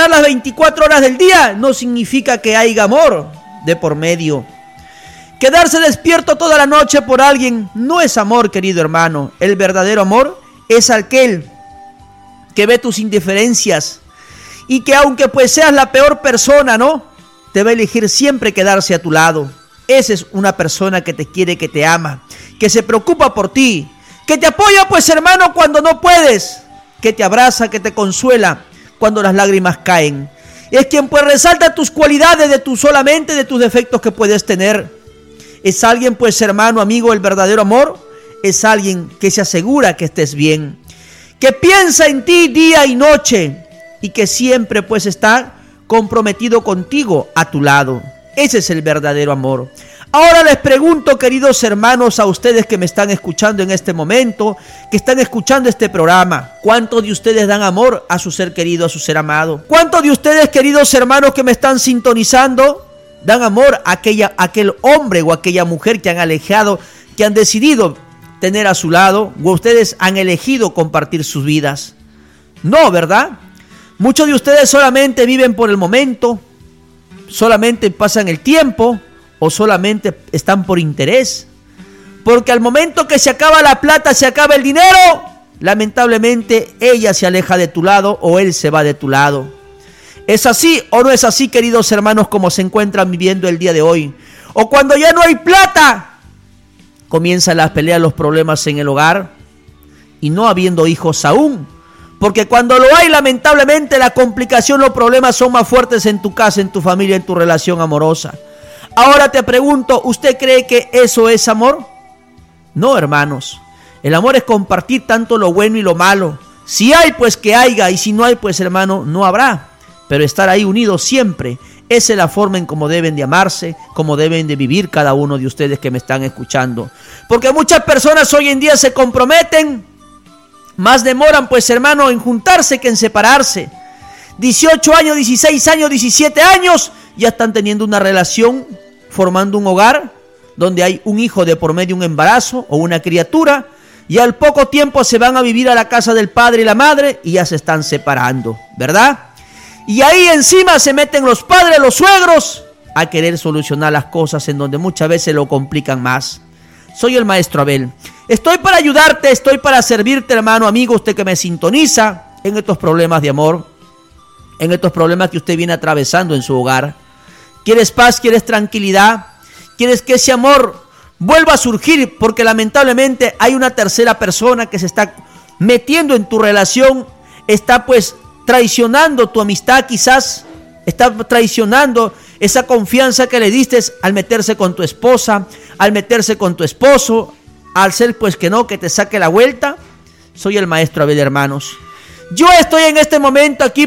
trabajar las 24 horas del día no significa que haya amor de por medio. Quedarse despierto toda la noche por alguien no es amor, querido hermano. El verdadero amor es aquel que ve tus indiferencias y que aunque pues seas la peor persona, ¿no?, te va a elegir siempre quedarse a tu lado. Esa es una persona que te quiere, que te ama, que se preocupa por ti, que te apoya pues hermano cuando no puedes, que te abraza, que te consuela cuando las lágrimas caen. Es quien pues resalta tus cualidades solamente de tus defectos que puedes tener. Es alguien pues hermano, amigo, el verdadero amor es alguien que se asegura que estés bien, que piensa en ti día y noche y que siempre pues está comprometido contigo a tu lado. Ese es el verdadero amor. Ahora les pregunto, queridos hermanos, a ustedes que me están escuchando en este momento, que están escuchando este programa, ¿cuántos de ustedes dan amor a su ser querido, a su ser amado? ¿Cuántos de ustedes, queridos hermanos que me están sintonizando, dan amor a aquel hombre o aquella mujer que han alejado, que han decidido tener a su lado, o ustedes han elegido compartir sus vidas? No, ¿verdad? Muchos de ustedes solamente viven por el momento, solamente pasan el tiempo o solamente están por interés. Porque al momento que se acaba la plata, se acaba el dinero, lamentablemente ella se aleja de tu lado o él se va de tu lado. ¿Es así o no es así, queridos hermanos, como se encuentran viviendo el día de hoy? O cuando ya no hay plata, comienzan las peleas, los problemas en el hogar y no habiendo hijos aún. Porque cuando lo hay, lamentablemente, la complicación, los problemas son más fuertes en tu casa, en tu familia, en tu relación amorosa. Ahora te pregunto, ¿usted cree que eso es amor? No, hermanos. El amor es compartir tanto lo bueno y lo malo. Si hay, pues que haya, y si no hay, pues hermano, no habrá. Pero estar ahí unidos siempre. Esa es la forma en cómo deben de amarse, cómo deben de vivir cada uno de ustedes que me están escuchando. Porque muchas personas hoy en día se comprometen, más demoran pues hermano en juntarse que en separarse. 18 años, 16 años, 17 años, ya están teniendo una relación, formando un hogar, donde hay un hijo de por medio, un embarazo o una criatura, y al poco tiempo se van a vivir a la casa del padre y la madre y ya se están separando, ¿verdad? Y ahí encima se meten los padres, los suegros, a querer solucionar las cosas en donde muchas veces lo complican más. Soy el maestro Abel. Estoy para ayudarte, estoy para servirte, hermano, amigo, usted que me sintoniza en estos problemas de amor, en estos problemas que usted viene atravesando en su hogar. ¿Quieres paz? ¿Quieres tranquilidad? ¿Quieres que ese amor vuelva a surgir? Porque lamentablemente hay una tercera persona que se está metiendo en tu relación, está pues traicionando tu amistad quizás, está traicionando esa confianza que le diste al meterse con tu esposa, al meterse con tu esposo, al ser pues que no, que te saque la vuelta. Soy el maestro Abel, hermanos. Yo estoy en este momento aquí